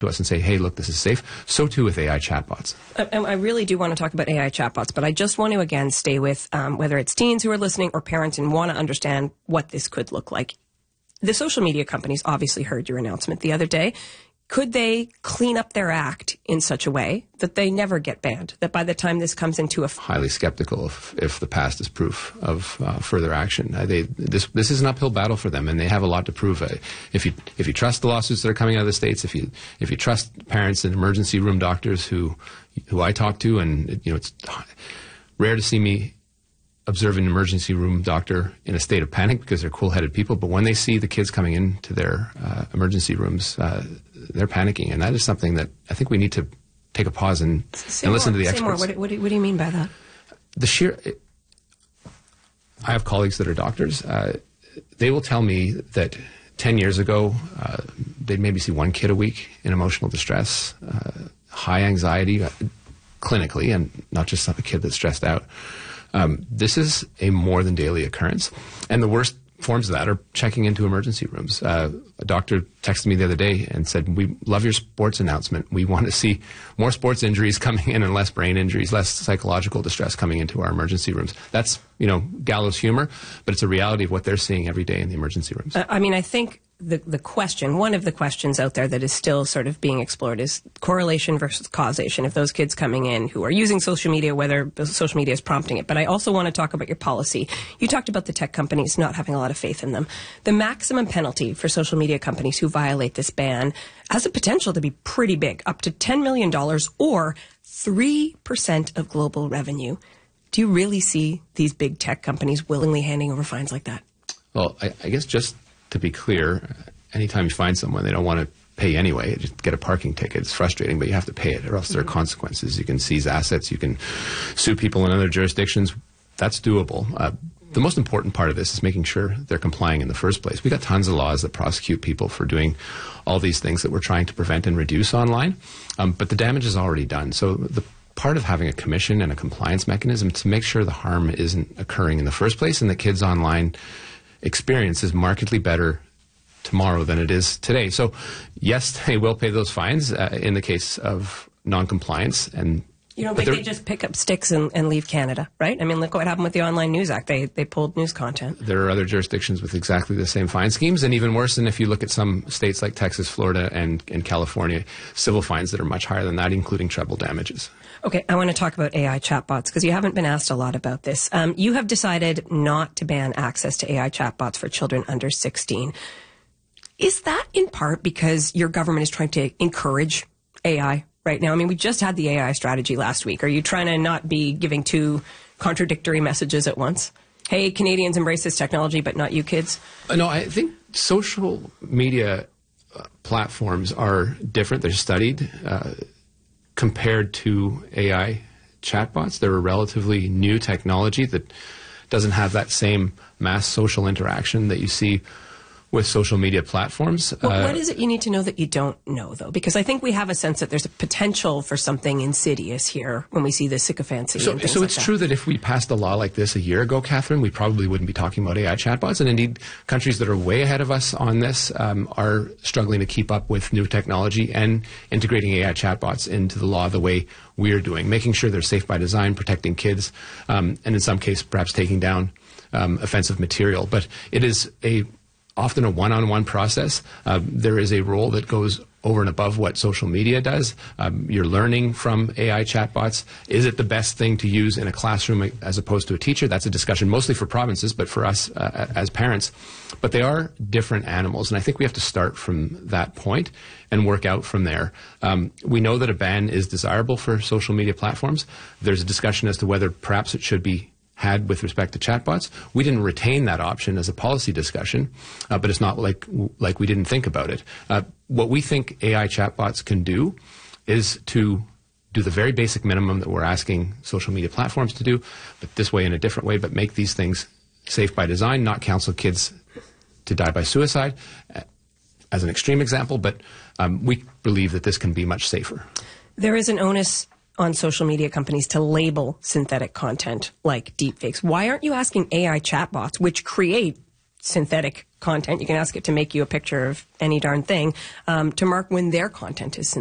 to us and say, hey, look, this is safe. So too with AI chatbots. I really do want to talk about AI chatbots, but I just want to, again, stay with whether it's teens who are listening or parents and want to understand what this could look like. The social media companies obviously heard your announcement the other day. Could they clean up their act in such a way that they never get banned, that by the time this comes into effect? Highly skeptical if the past is proof of further action. This is an uphill battle for them, and they have a lot to prove. If you trust the lawsuits that are coming out of the states, if you trust parents and emergency room doctors who I talk to, and it's rare to see me observe an emergency room doctor in a state of panic because they're cool-headed people, but when they see the kids coming into their emergency rooms, they're panicking, and that is something that I think we need to take a pause and listen to the experts. What do you mean by that? I have colleagues that are doctors. They will tell me that 10 years ago, they'd maybe see one kid a week in emotional distress, high anxiety, clinically, and not just a kid that's stressed out. This is a more than daily occurrence, and the worst forms of that are checking into emergency rooms. A doctor texted me the other day and said, we love your sports announcement. We want to see more sports injuries coming in and less brain injuries, less psychological distress coming into our emergency rooms. That's, gallows humor, but it's a reality of what they're seeing every day in the emergency rooms. I think one of the questions out there that is still sort of being explored is correlation versus causation of those kids coming in who are using social media, whether social media is prompting it. But I also want to talk about your policy. You talked about the tech companies not having a lot of faith in them. The maximum penalty for social media companies who violate this ban has the potential to be pretty big, up to $10 million or 3% of global revenue. Do you really see these big tech companies willingly handing over fines like that? Well, I guess just to be clear, anytime you find someone, they don't want to pay anyway. Just get a parking ticket. It's frustrating, but you have to pay it, or else there are consequences. You can seize assets. You can sue people in other jurisdictions. That's doable. The most important part of this is making sure they're complying in the first place. We've got tons of laws that prosecute people for doing all these things that we're trying to prevent and reduce online, but the damage is already done. So the part of having a commission and a compliance mechanism to make sure the harm isn't occurring in the first place and the kids' online experience is markedly better tomorrow than it is today. So yes, they will pay those fines in the case of non-compliance. And they just pick up sticks and leave Canada, right? I mean, look what happened with the Online News Act. They pulled news content. There are other jurisdictions with exactly the same fine schemes, and even worse than if you look at some states like Texas, Florida, and California, civil fines that are much higher than that, including treble damages. Okay, I want to talk about AI chatbots because you haven't been asked a lot about this. You have decided not to ban access to AI chatbots for children under 16. Is that in part because your government is trying to encourage AI right now? I mean, we just had the AI strategy last week. Are you trying to not be giving two contradictory messages at once? Hey, Canadians embrace this technology, but not you kids? No, I think social media platforms are different. They're studied. Compared to AI chatbots, they're a relatively new technology that doesn't have that same mass social interaction that you see with social media platforms. What is it you need to know that you don't know, though? Because I think we have a sense that there's a potential for something insidious here when we see the sycophancy. So it's true that if we passed a law like this a year ago, Catherine, we probably wouldn't be talking about AI chatbots. And indeed, countries that are way ahead of us on this are struggling to keep up with new technology and integrating AI chatbots into the law the way we're doing, making sure they're safe by design, protecting kids, and in some case, perhaps taking down offensive material. But it is often a one-on-one process. There is a role that goes over and above what social media does. You're learning from AI chatbots. Is it the best thing to use in a classroom as opposed to a teacher? That's a discussion mostly for provinces, but for us as parents. But they are different animals, and I think we have to start from that point and work out from there. We know that a ban is desirable for social media platforms. There's a discussion as to whether perhaps it should be had with respect to chatbots. We didn't retain that option as a policy discussion, but it's not like we didn't think about it. What we think AI chatbots can do is to do the very basic minimum that we're asking social media platforms to do, but this way in a different way, but make these things safe by design, not counsel kids to die by suicide as an extreme example, but we believe that this can be much safer. There is an onus on social media companies to label synthetic content like deepfakes. Why aren't you asking AI chatbots, which create synthetic content. You can ask it to make you a picture of any darn thing, to mark when their content is